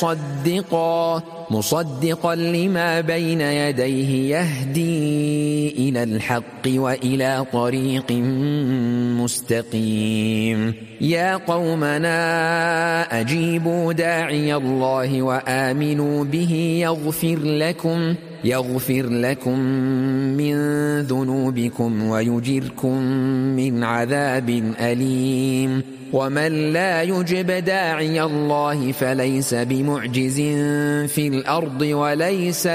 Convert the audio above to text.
مصدقا لما بين يديه يهدي إلى الحق وإلى طريق مستقيم. يا قومنا أجيبوا داعي الله وآمنوا به يغفر لكم من ذنوبكم ويجركم من عذاب أليم. ومن لا يجب داعي الله فليس بمعجز في الأرض وليس